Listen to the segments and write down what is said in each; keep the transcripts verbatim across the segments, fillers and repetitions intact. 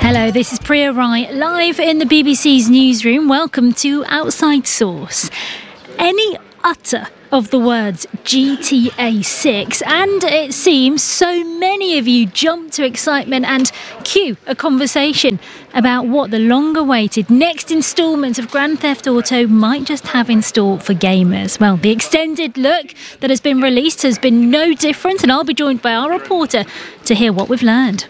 Hello, this is Priya Rai, live in the B B C's newsroom. Welcome to Outside Source. Any utter of the words G T A six, and it seems so many of you jump to excitement and cue a conversation about what the long-awaited next instalment of Grand Theft Auto might just have in store for gamers. Well, the extended look that has been released has been no different, and I'll be joined by our reporter to hear what we've learned.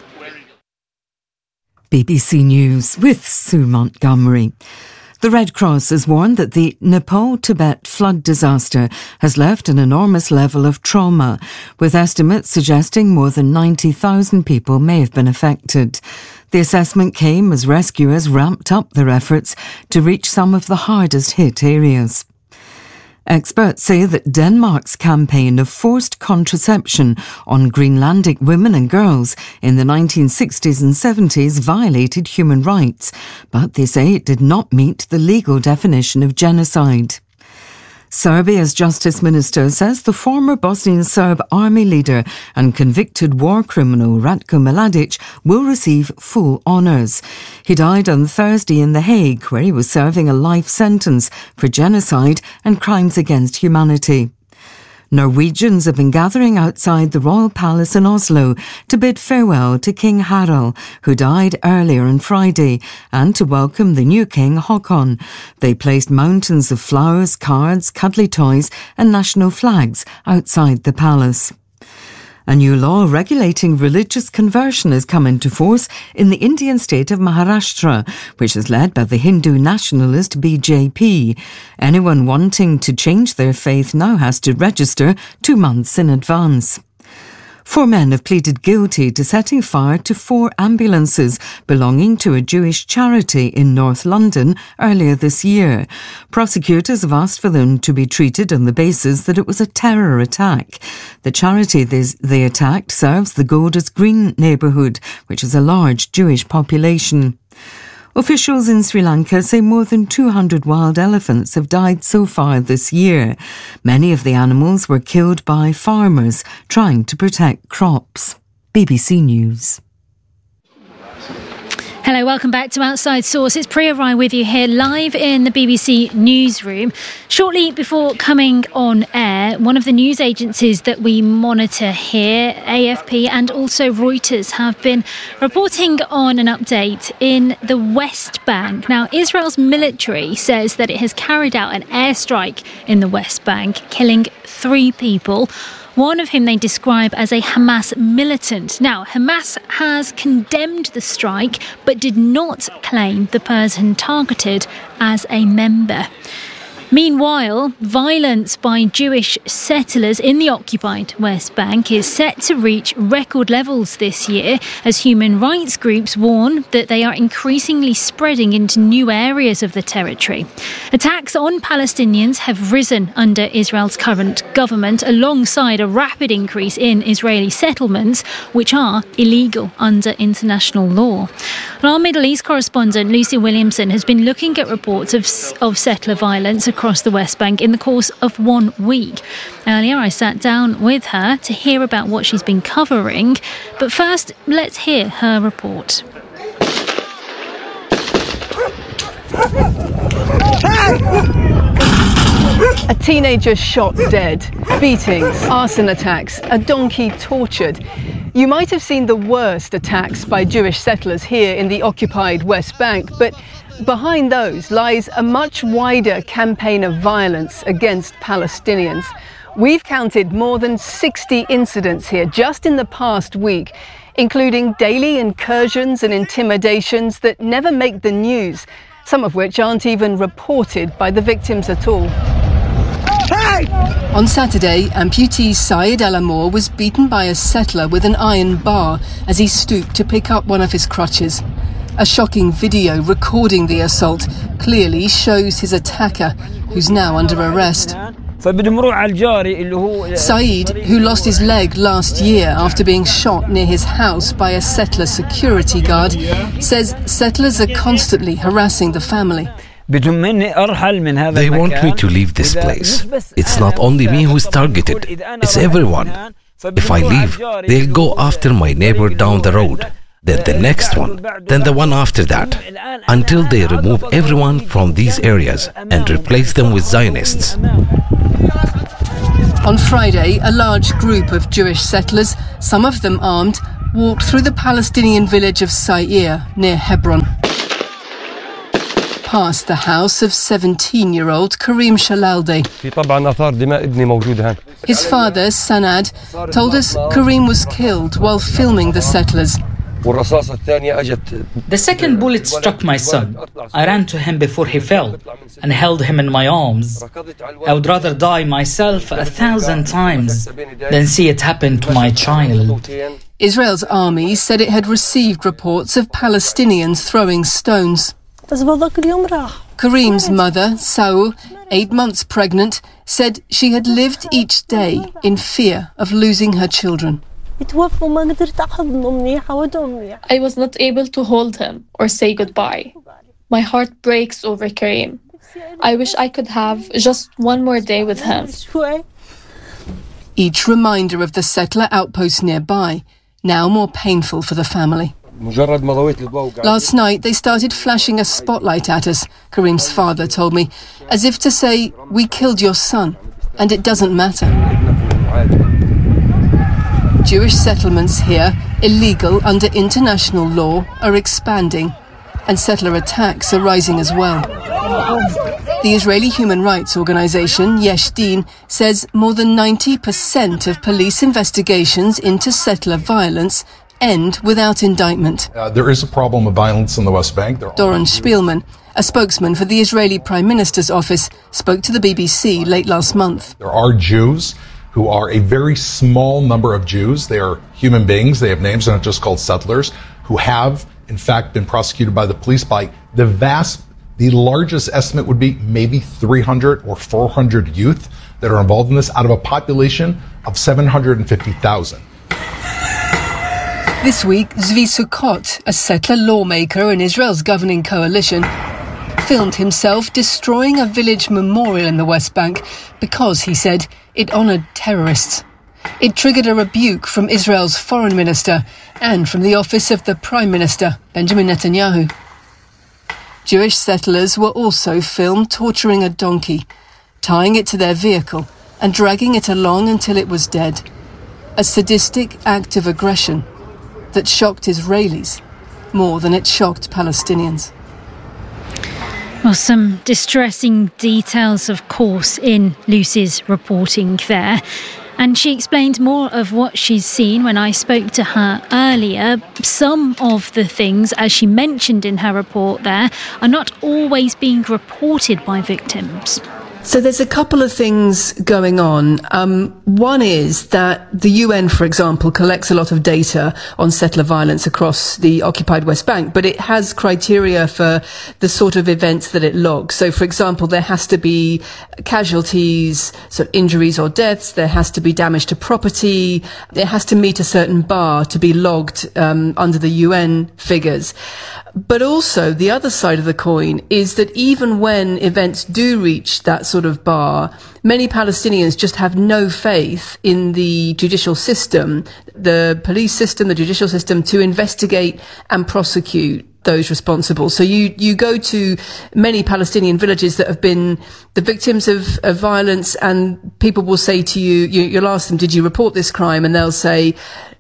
B B C News with Sue Montgomery. The Red Cross has warned that the Nepal-Tibet flood disaster has left an enormous level of trauma, with estimates suggesting more than ninety thousand people may have been affected. The assessment came as rescuers ramped up their efforts to reach some of the hardest hit areas. Experts say that Denmark's campaign of forced contraception on Greenlandic women and girls in the nineteen sixties and seventies violated human rights, but they say it did not meet the legal definition of genocide. Serbia's Justice Minister says the former Bosnian Serb army leader and convicted war criminal Ratko Mladic will receive full honours. He died on Thursday in The Hague, where he was serving a life sentence for genocide and crimes against humanity. Norwegians have been gathering outside the Royal Palace in Oslo to bid farewell to King Harald, who died earlier on Friday, and to welcome the new King Håkon. They placed mountains of flowers, cards, cuddly toys and national flags outside the palace. A new law regulating religious conversion has come into force in the Indian state of Maharashtra, which is led by the Hindu nationalist B J P. Anyone wanting to change their faith now has to register two months in advance. Four men have pleaded guilty to setting fire to four ambulances belonging to a Jewish charity in North London earlier this year. Prosecutors have asked for them to be treated on the basis that it was a terror attack. The charity they attacked serves the Golders Green neighbourhood, which has a large Jewish population. Officials in Sri Lanka say more than two hundred wild elephants have died so far this year. Many of the animals were killed by farmers trying to protect crops. B B C News. Hello, welcome back to Outside Source. It's Priya Rai with you here live in the B B C newsroom. Shortly before coming on air, one of the news agencies that we monitor here, A F P and also Reuters, have been reporting on an update in the West Bank. Now, Israel's military says that it has carried out an airstrike in the West Bank, killing three people, one of whom they describe as a Hamas militant. Now, Hamas has condemned the strike, but did not claim the person targeted as a member. Meanwhile, violence by Jewish settlers in the occupied West Bank is set to reach record levels this year as human rights groups warn that they are increasingly spreading into new areas of the territory. Attacks on Palestinians have risen under Israel's current government alongside a rapid increase in Israeli settlements, which are illegal under international law. And our Middle East correspondent Lucy Williamson has been looking at reports of, of settler violence across the West Bank in the course of one week. Earlier, I sat down with her to hear about what she's been covering. But first, let's hear her report. A teenager shot dead, beatings, arson attacks, a donkey tortured. You might have seen the worst attacks by Jewish settlers here in the occupied West Bank, but behind those lies a much wider campaign of violence against Palestinians. We've counted more than sixty incidents here just in the past week, including daily incursions and intimidations that never make the news, some of which aren't even reported by the victims at all. On Saturday, amputee Saeed El Amour was beaten by a settler with an iron bar as he stooped to pick up one of his crutches. A shocking video recording the assault clearly shows his attacker, who's now under arrest. Saeed, who lost his leg last year after being shot near his house by a settler security guard, says settlers are constantly harassing the family. They want me to leave this place. It's not only me who is targeted, it's everyone. If I leave, they'll go after my neighbor down the road. then the next one, then the one after that, until they remove everyone from these areas and replace them with Zionists. On Friday, a large group of Jewish settlers, some of them armed, walked through the Palestinian village of Sa'ir near Hebron. Past the house of seventeen-year-old Karim Shalalde. His father, Sanad, told us Karim was killed while filming the settlers. The second bullet struck my son. I ran to him before he fell and held him in my arms. I would rather die myself a thousand times than see it happen to my child. Israel's army said it had received reports of Palestinians throwing stones. Karim's mother, Saul, eight months pregnant, said she had lived each day in fear of losing her children. I was not able to hold him or say goodbye. My heart breaks over Karim. I wish I could have just one more day with him. Each reminder of the settler outpost nearby, now more painful for the family. Last night they started flashing a spotlight at us, Karim's father told me, as if to say, we killed your son, and it doesn't matter. Jewish settlements here, illegal under international law, are expanding, and settler attacks are rising as well. The Israeli human rights organisation Yesh Din says more than ninety percent of police investigations into settler violence end without indictment. Uh, there is a problem of violence in the West Bank. There Doron Spielman, a spokesman for the Israeli Prime Minister's office, spoke to the B B C late last month. There are Jews who are a very small number of Jews. They are human beings. They have names. They're not just called settlers, who have, in fact, been prosecuted by the police by the vast, the largest estimate would be maybe three hundred or four hundred youth that are involved in this out of a population of seven hundred fifty thousand. This week, Zvi Sukkot, a settler lawmaker in Israel's governing coalition, filmed himself destroying a village memorial in the West Bank because, he said, it honoured terrorists. It triggered a rebuke from Israel's foreign minister and from the office of the Prime Minister, Benjamin Netanyahu. Jewish settlers were also filmed torturing a donkey, tying it to their vehicle and dragging it along until it was dead. A sadistic act of aggression that shocked Israelis more than it shocked Palestinians. Well, some distressing details, of course, in Lucy's reporting there. And she explained more of what she's seen when I spoke to her earlier. Some of the things, as she mentioned in her report there, are not always being reported by victims. So there's a couple of things going on. Um, one is that the U N, for example, collects a lot of data on settler violence across the occupied West Bank, but it has criteria for the sort of events that it logs. So, for example, there has to be casualties, so injuries or deaths. There has to be damage to property. It has to meet a certain bar to be logged um, under the U N figures. But also, the other side of the coin is that even when events do reach that sort of bar, many Palestinians just have no faith in the judicial system, the police system, the judicial system, to investigate and prosecute those responsible. So you, you go to many Palestinian villages that have been the victims of, of violence, and people will say to you, you, you'll ask them, did you report this crime? And they'll say,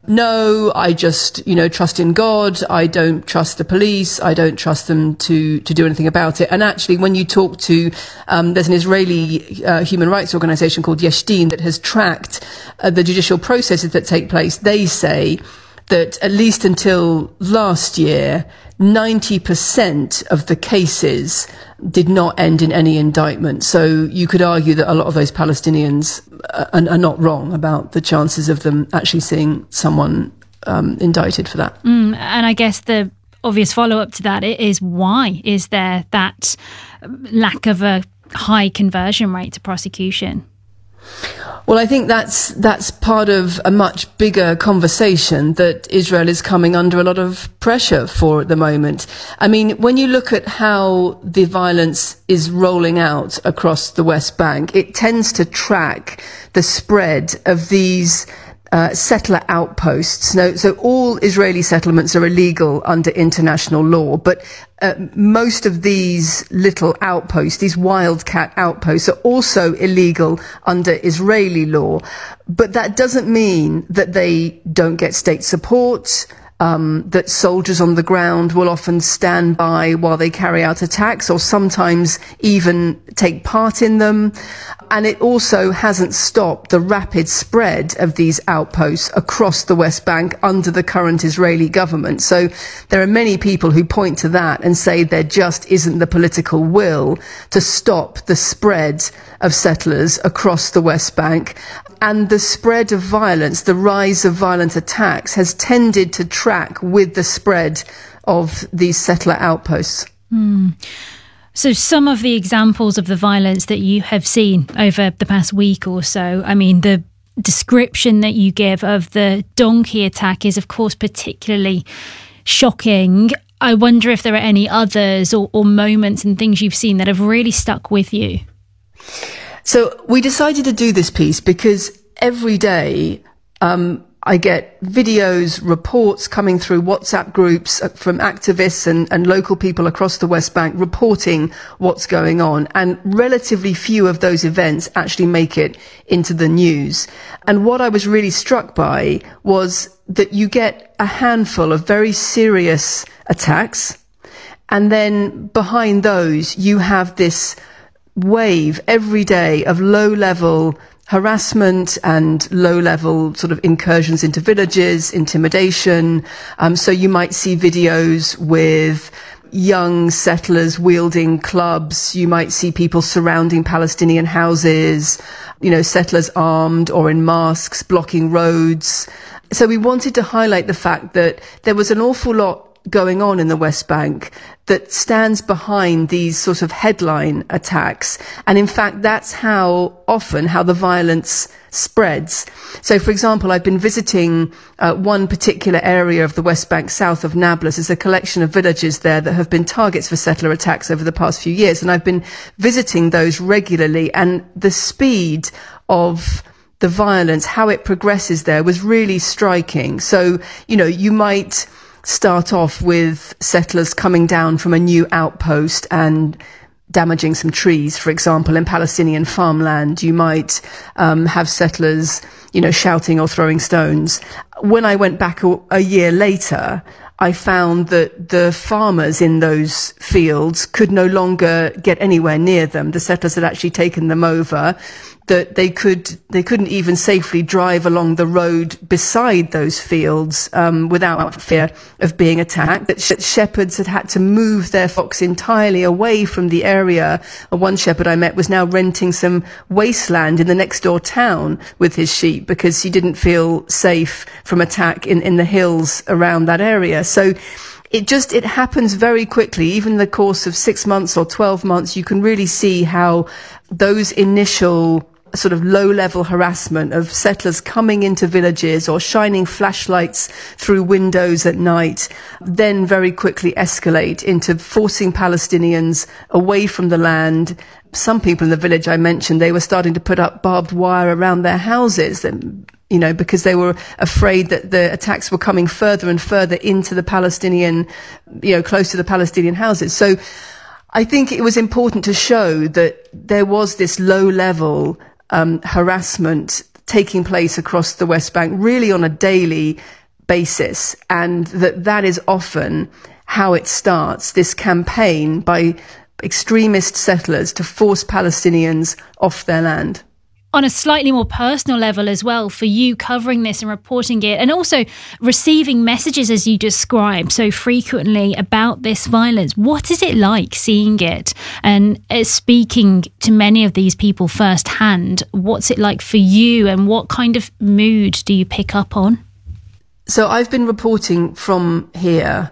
no, I just, you know, trust in God. I don't trust the police. I don't trust them to, to do anything about it. And actually, when you talk to, um, there's an Israeli uh, human rights organization called Yesh Din that has tracked uh, the judicial processes that take place. They say that at least until last year, ninety percent of the cases did not end in any indictment. So you could argue that a lot of those Palestinians are, are not wrong about the chances of them actually seeing someone um, indicted for that. Mm, and I guess the obvious follow-up to that is, why is there that lack of a high conversion rate to prosecution? Well, I think that's that's part of a much bigger conversation that Israel is coming under a lot of pressure for at the moment. I mean, when you look at how the violence is rolling out across the West Bank, it tends to track the spread of these uh, settler outposts. No, so all Israeli settlements are illegal under international law, but uh, most of these little outposts, these wildcat outposts, are also illegal under Israeli law. But that doesn't mean that they don't get state support. Um, that soldiers on the ground will often stand by while they carry out attacks, or sometimes even take part in them. And it also hasn't stopped the rapid spread of these outposts across the West Bank under the current Israeli government. So there are many people who point to that and say there just isn't the political will to stop the spread of settlers across the West Bank. And the spread of violence, the rise of violent attacks, has tended to track with the spread of these settler outposts. Mm. So some of the examples of the violence that you have seen over the past week or so, I mean, the description that you give of the donkey attack is, of course, particularly shocking. I wonder if there are any others or, or moments and things you've seen that have really stuck with you. So we decided to do this piece because every day um, I get videos, reports coming through WhatsApp groups from activists and, and local people across the West Bank reporting what's going on. And relatively few of those events actually make it into the news. And what I was really struck by was that you get a handful of very serious attacks. And then behind those, you have this wave every day of low-level harassment and low-level sort of incursions into villages, intimidation. Um, so you might see videos with young settlers wielding clubs. You might see people surrounding Palestinian houses, you know, settlers armed or in masks, blocking roads. So we wanted to highlight the fact that there was an awful lot going on in the West Bank that stands behind these sort of headline attacks. And in fact, that's how often, how the violence spreads. So, for example, I've been visiting uh, one particular area of the West Bank south of Nablus. There's a collection of villages there that have been targets for settler attacks over the past few years. And I've been visiting those regularly. And the speed of the violence, how it progresses there, was really striking. So, you know, you might start off with settlers coming down from a new outpost and damaging some trees, for example, in Palestinian farmland. You might um, have settlers, you know, shouting or throwing stones. When I went back a, a year later, I found that the farmers in those fields could no longer get anywhere near them. The settlers had actually taken them over, that they could, they couldn't even safely drive along the road beside those fields, um, without fear of being attacked. That sh- shepherds had had to move their flocks entirely away from the area. One shepherd I met was now renting some wasteland in the next door town with his sheep because he didn't feel safe from attack in, in the hills around that area. So it just, it happens very quickly. Even in the course of six months or twelve months, you can really see how those initial sort of low-level harassment of settlers coming into villages or shining flashlights through windows at night then very quickly escalate into forcing Palestinians away from the land. Some people in the village I mentioned, they were starting to put up barbed wire around their houses, and you know, because they were afraid that the attacks were coming further and further into the Palestinian, you know, close to the Palestinian houses. So I think it was important to show that there was this low-level um, harassment taking place across the West Bank, really on a daily basis, and that that is often how it starts, this campaign by extremist settlers to force Palestinians off their land. On a slightly more personal level as well, for you covering this and reporting it, and also receiving messages as you describe so frequently about this violence, what is it like seeing it and uh, speaking to many of these people firsthand? What's it like for you, and what kind of mood do you pick up on? So I've been reporting from here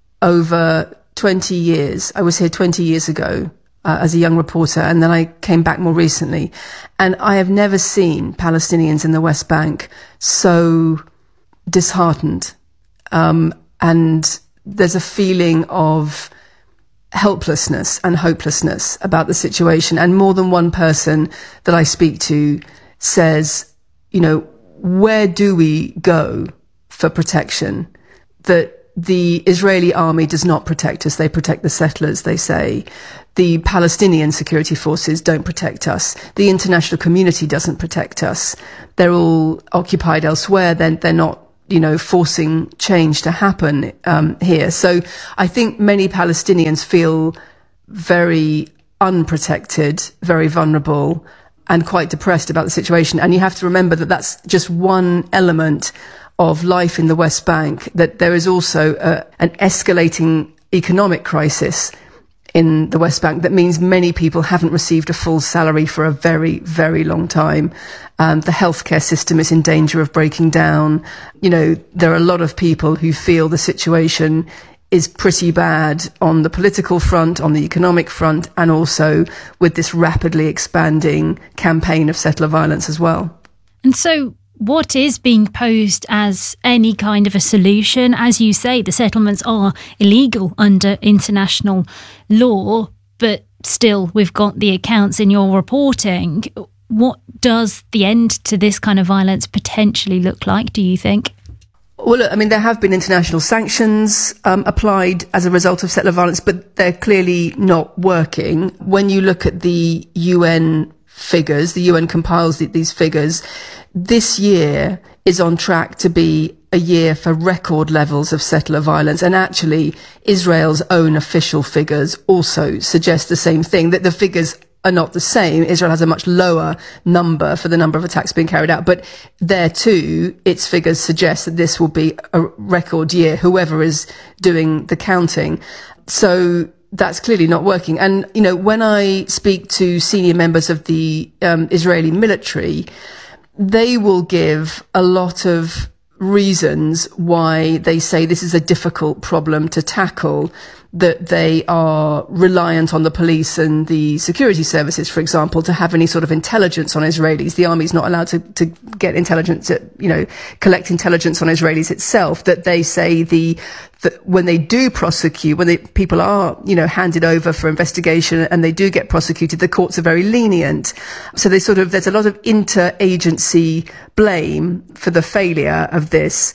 over twenty years. I was here twenty years ago. Uh, as a young reporter, and then I came back more recently, and I have never seen Palestinians in the West Bank so disheartened, um, and there's a feeling of helplessness and hopelessness about the situation. And more than one person that I speak to says, you know, where do we go for protection? That the Israeli army does not protect us. They protect the settlers, they say. The Palestinian security forces don't protect us. The international community doesn't protect us. They're all occupied elsewhere. They're, they're not, you know, forcing change to happen um, here. So I think many Palestinians feel very unprotected, very vulnerable, and quite depressed about the situation. And you have to remember that that's just one element of life in the West Bank, that there is also a, an escalating economic crisis in the West Bank that means many people haven't received a full salary for a very, very long time. Um, the healthcare system is in danger of breaking down. You know, there are a lot of people who feel the situation is pretty bad on the political front, on the economic front, and also with this rapidly expanding campaign of settler violence as well. And so what is being posed as any kind of a solution? As you say, the settlements are illegal under international law, but still we've got the accounts in your reporting. What does the end to this kind of violence potentially look like, do you think? Well, look, I mean, there have been international sanctions um, applied as a result of settler violence, but they're clearly not working. When you look at the U N figures, the U N compiles these figures, this year is on track to be a year for record levels of settler violence. And actually, Israel's own official figures also suggest the same thing, that the figures are not the same. Israel has a much lower number for the number of attacks being carried out. But there too, its figures suggest that this will be a record year, whoever is doing the counting. So that's clearly not working. And, you know, when I speak to senior members of the um, Israeli military, they will give a lot of reasons why they say this is a difficult problem to tackle, that they are reliant on the police and the security services, for example, to have any sort of intelligence on Israelis. The army is not allowed to, to get intelligence, to, you know, collect intelligence on Israelis itself, that they say the, that when they do prosecute, when they, people are, you know, handed over for investigation and they do get prosecuted, the courts are very lenient. So they sort of, there's a lot of interagency blame for the failure of this.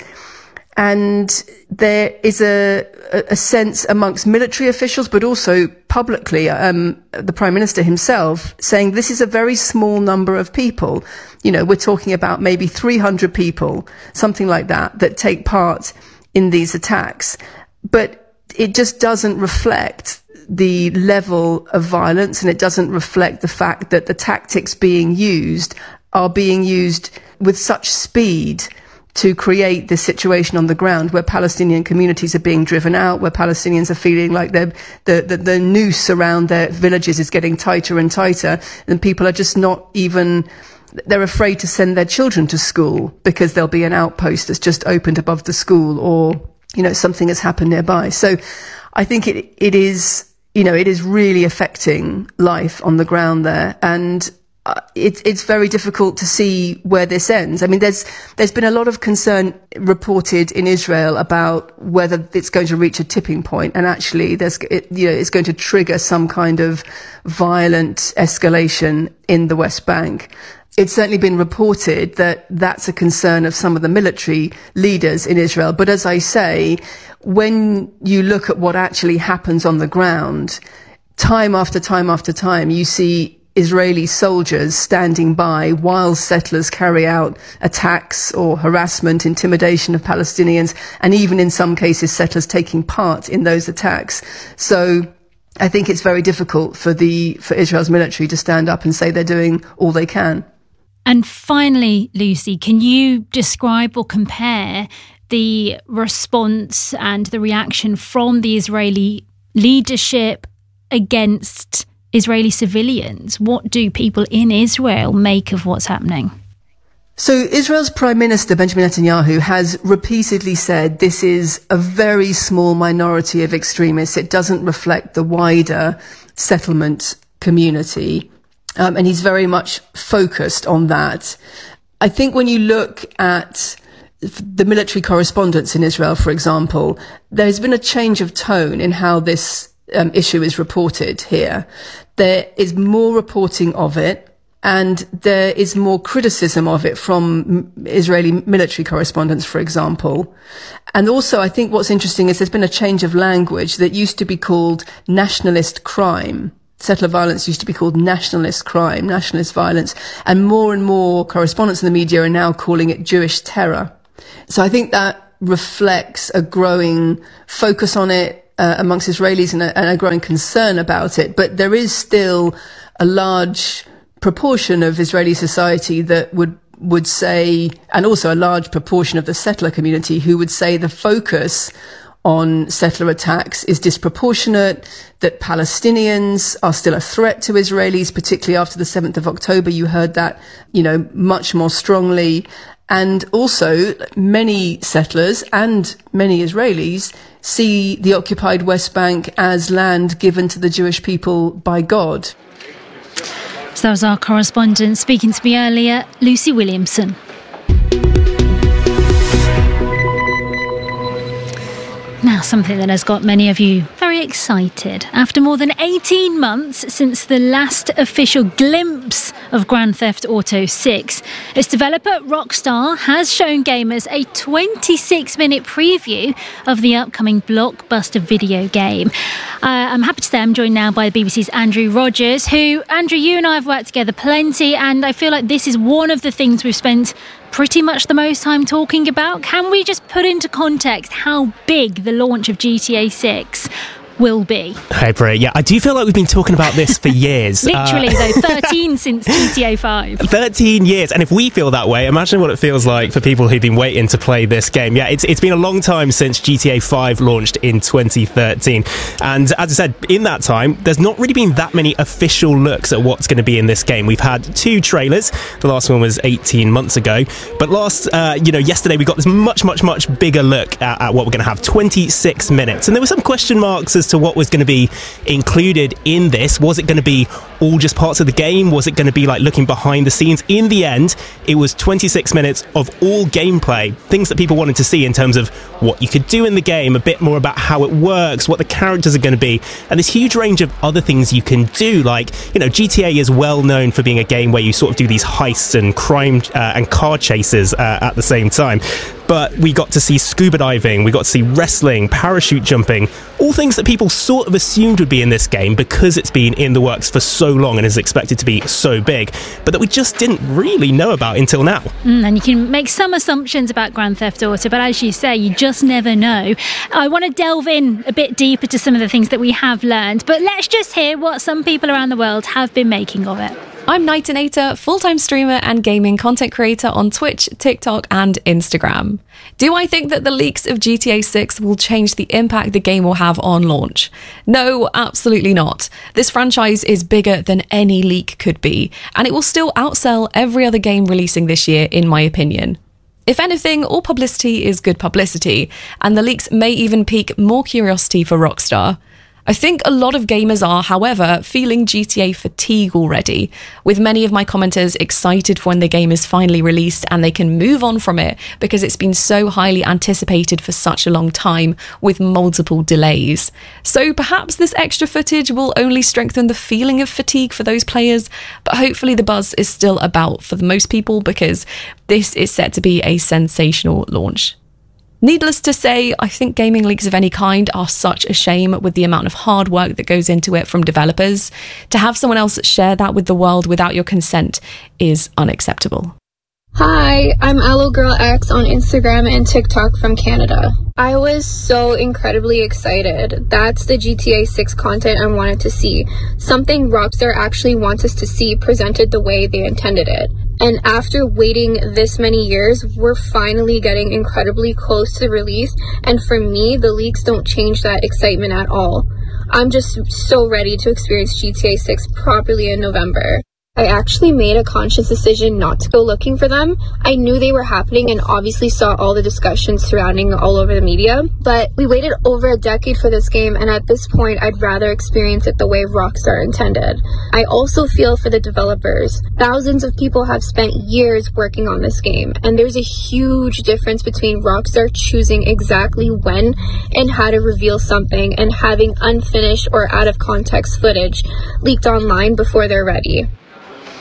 And there is a, a sense amongst military officials, but also publicly, um, the Prime Minister himself saying this is a very small number of people. You know, we're talking about maybe three hundred people, something like that, that take part in these attacks. But it just doesn't reflect the level of violence, and it doesn't reflect the fact that the tactics being used are being used with such speed to create this situation on the ground where Palestinian communities are being driven out, where Palestinians are feeling like they're, the, the, the noose around their villages is getting tighter and tighter, and people are just not even, they're afraid to send their children to school because there'll be an outpost that's just opened above the school, or, you know, something has happened nearby. So I think it, it is, you know, it is really affecting life on the ground there. And Uh, it's it's very difficult to see where this ends. I mean, there's there's been a lot of concern reported in Israel about whether it's going to reach a tipping point, and actually, there's it, you know, it's going to trigger some kind of violent escalation in the West Bank. It's certainly been reported that that's a concern of some of the military leaders in Israel. But as I say, when you look at what actually happens on the ground, time after time after time, you see Israeli soldiers standing by while settlers carry out attacks or harassment, intimidation of Palestinians, and even in some cases settlers taking part in those attacks. So I think it's very difficult for the for Israel's military to stand up and say they're doing all they can. And finally, Lucy, can you describe or compare the response and the reaction from the Israeli leadership against Israeli civilians? What do people in Israel make of what's happening? So Israel's Prime Minister, Benjamin Netanyahu, has repeatedly said this is a very small minority of extremists. It doesn't reflect the wider settlement community. Um, and he's very much focused on that. I think when you look at the military correspondence in Israel, for example, there's been a change of tone in how this um, issue is reported here. There is more reporting of it, And there is more criticism of it from Israeli military correspondents, for example. And also, I think what's interesting is there's been a change of language that used to be called nationalist crime. Settler violence used to be called nationalist crime, nationalist violence. And more and more correspondents in the media are now calling it Jewish terror. So I think that reflects a growing focus on it uh, amongst Israelis and a, and a growing concern about it. But there is still a large proportion of Israeli society that would would say, and also a large proportion of the settler community who would say the focus on settler attacks is disproportionate, that Palestinians are still a threat to Israelis, particularly after the seventh of October. You heard that, you know, much more strongly. And also many settlers and many Israelis see the occupied West Bank as land given to the Jewish people by God. So that was our correspondent speaking to me earlier, Lucy Williamson. Now, something that has got many of you very excited. After more than eighteen months since the last official glimpse of Grand Theft Auto six, its developer Rockstar has shown gamers a twenty-six minute preview of the upcoming blockbuster video game. Uh, I'm happy to say I'm joined now by the B B C's Andrew Rogers, who, Andrew, you and I have worked together plenty, and I feel like this is one of the things we've spent pretty much the most time talking about. Can we just put into context how big the launch of G T A six will be? Hey, Bri, yeah, I do feel like we've been talking about this for years. Literally, uh, though, thirteen since G T A five. thirteen years, and if we feel that way, imagine what it feels like for people who've been waiting to play this game. Yeah, it's it's been a long time since G T A five launched in twenty thirteen, and as I said, in that time, there's not really been that many official looks at what's going to be in this game. We've had two trailers. The last one was eighteen months ago, but last, uh, you know, yesterday we got this much, much, much bigger look at, at what we're going to have. twenty-six minutes, and there were some question marks as to what was going to be included in this. Was it going to be all just parts of the game? Was it going to be like looking behind the scenes? In the end, it was twenty-six minutes of all gameplay, things that people wanted to see in terms of what you could do in the game, a bit more about how it works, what the characters are going to be, and this huge range of other things you can do. Like, you know, G T A is well known for being a game where you sort of do these heists and crime uh, and car chases uh, at the same time. But we got to see scuba diving, we got to see wrestling, parachute jumping, all things that people sort of assumed would be in this game because it's been in the works for so long and is expected to be so big, but that we just didn't really know about until now. Mm, and you can make some assumptions about Grand Theft Auto, but as you say, you just never know. I want to delve in a bit deeper to some of the things that we have learned, but let's just hear what some people around the world have been making of it. I'm Nightinator, full-time streamer and gaming content creator on Twitch, TikTok and Instagram. Do I think that the leaks of G T A six will change the impact the game will have on launch? No, absolutely not. This franchise is bigger than any leak could be, and it will still outsell every other game releasing this year, in my opinion. If anything, all publicity is good publicity, and the leaks may even pique more curiosity for Rockstar. I think a lot of gamers are, however, feeling G T A fatigue already, with many of my commenters excited for when the game is finally released and they can move on from it because it's been so highly anticipated for such a long time with multiple delays. So perhaps this extra footage will only strengthen the feeling of fatigue for those players, but hopefully the buzz is still about for the most people because this is set to be a sensational launch. Needless to say, I think gaming leaks of any kind are such a shame with the amount of hard work that goes into it from developers. To have someone else share that with the world without your consent is unacceptable. Hi, I'm AlloGirlX on Instagram and TikTok from Canada. I was so incredibly excited. That's the G T A six content I wanted to see. Something Rockstar actually wants us to see presented the way they intended it. And after waiting this many years, we're finally getting incredibly close to release. And for me, the leaks don't change that excitement at all. I'm just so ready to experience G T A six properly in November. I actually made a conscious decision not to go looking for them. I knew they were happening and obviously saw all the discussions surrounding all over the media, but we waited over a decade for this game, and at this point I'd rather experience it the way Rockstar intended. I also feel for the developers. Thousands of people have spent years working on this game, and there's a huge difference between Rockstar choosing exactly when and how to reveal something and having unfinished or out of context footage leaked online before they're ready.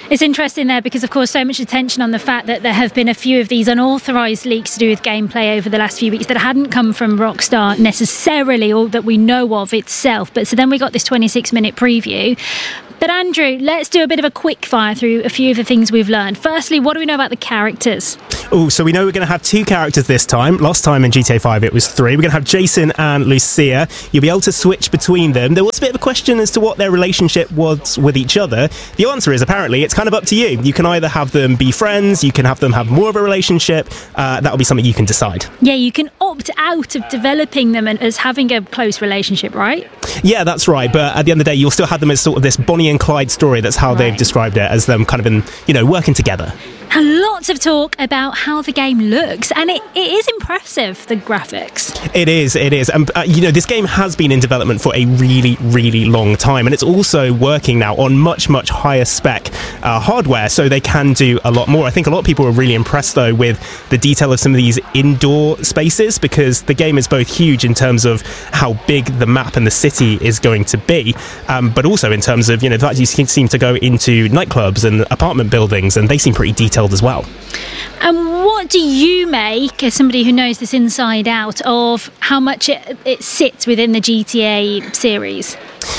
It's interesting there because, of course, so much attention on the fact that there have been a few of these unauthorised leaks to do with gameplay over the last few weeks that hadn't come from Rockstar necessarily, or that we know of itself. But so then we got this twenty-six minute preview. But Andrew, let's do a bit of a quick fire through a few of the things we've learned. Firstly, what do we know about the characters? Oh, so we know we're going to have two characters this time. Last time in G T A five it was three. We're going to have Jason and Lucia. You'll be able to switch between them. There was a bit of a question as to what their relationship was with each other. The answer is apparently it's kind of up to you. You can either have them be friends, you can have them have more of a relationship. Uh, that'll be something you can decide. Yeah, you can opt out of developing them as having a close relationship, right? Yeah, that's right. But at the end of the day, you'll still have them as sort of this Bonnie and Clyde story. That's how right. they've described it, as them kind of in, you know, working together. And lots of talk about how the game looks, and it, it is impressive, the graphics. It is, it is. And, uh, you know, this game has been in development for a really, really long time, and it's also working now on much, much higher spec uh, hardware, so they can do a lot more. I think a lot of people are really impressed, though, with the detail of some of these indoor spaces, because the game is both huge in terms of how big the map and the city is going to be, um, but also in terms of, you know, the fact you seem to go into nightclubs and apartment buildings, and they seem pretty detailed as well. And what do you make, as somebody who knows this inside out, of how much it, it sits within the G T A series?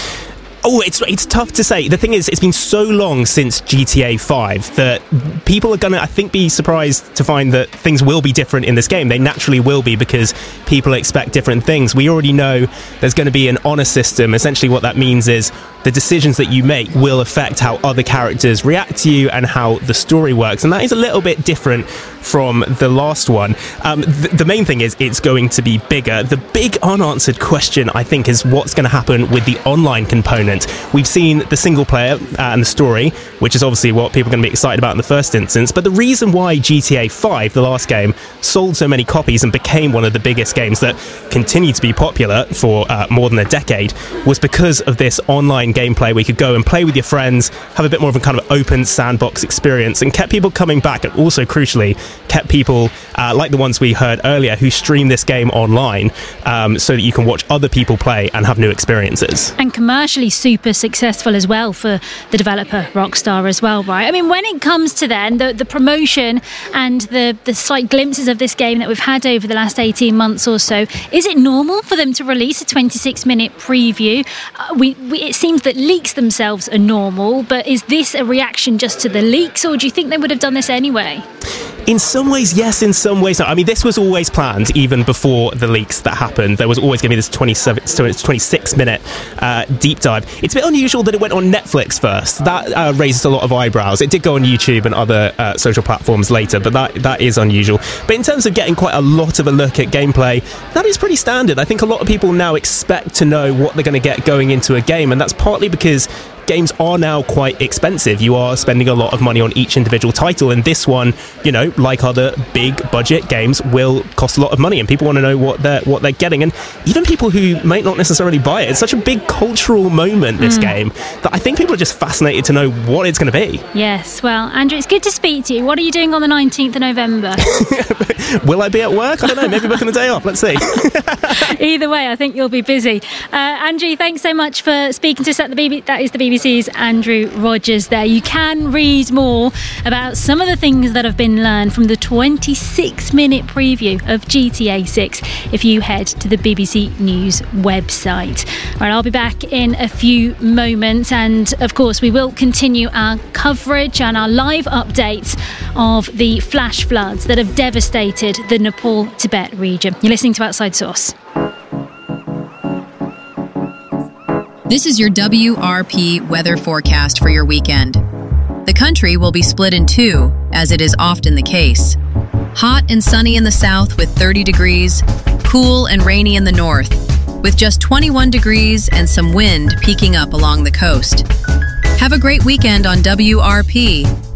Oh, it's it's tough to say. The thing is, it's been so long since G T A five that people are going to, I think, be surprised to find that things will be different in this game. They naturally will be, because people expect different things. We already know there's going to be an honor system. Essentially what that means is the decisions that you make will affect how other characters react to you and how the story works. And that is a little bit different from the last one. Um, th- the main thing is it's going to be bigger. The big unanswered question, I think, is what's going to happen with the online component. We've seen the single player uh, and the story, which is obviously what people are going to be excited about in the first instance. But the reason why G T A five, the last game, sold so many copies and became one of the biggest games that continue to be popular for uh, more than a decade was because of this online gameplay. We could go and play with your friends, have a bit more of a kind of open sandbox experience, and kept people coming back, and also crucially kept people uh, like the ones we heard earlier who stream this game online, um, so that you can watch other people play and have new experiences. And commercially super successful as well for the developer Rockstar as well, right? I mean, when it comes to then the, the promotion and the, the slight glimpses of this game that we've had over the last eighteen months or so, is it normal for them to release a twenty-six minute preview? Uh, we, we it seems that leaks themselves are normal, but is this a reaction just to the leaks, or do you think they would have done this anyway? In some ways, yes. In some ways, no. I mean, this was always planned even before the leaks that happened. There was always going to be this twenty-seven, twenty-six minute uh, deep dive. It's a bit unusual that it went on Netflix first. That uh, raises a lot of eyebrows. It did go on YouTube and other uh, social platforms later, but that that is unusual. But in terms of getting quite a lot of a look at gameplay, that is pretty standard. I think a lot of people now expect to know what they're going to get going into a game, and that's partly because games are now quite expensive. You are spending a lot of money on each individual title, and this one, you know, like other big budget games, will cost a lot of money, and people want to know what they're what they're getting. And even people who might not necessarily buy it, it's such a big cultural moment, this mm. game, that I think people are just fascinated to know what it's going to be. Yes, well, Andrew, it's good to speak to you. What are you doing on the nineteenth of November? Will I be at work? I don't know, maybe booking the day off, let's see. Either way, I think you'll be busy. uh, Andrew, thanks so much for speaking to us at the B B C. That is the B B C's Andrew Rogers there. You can read more about some of the things that have been learned from the twenty-six minute preview of G T A six if you head to the B B C News website. All right, I'll be back in a few moments, and of course we will continue our coverage and our live updates of the flash floods that have devastated the Nepal-Tibet region. You're listening to Outside Source. This is your W R P weather forecast for your weekend. The country will be split in two, as it is often the case. Hot and sunny in the south with thirty degrees, cool and rainy in the north, with just twenty-one degrees and some wind peaking up along the coast. Have a great weekend on W R P.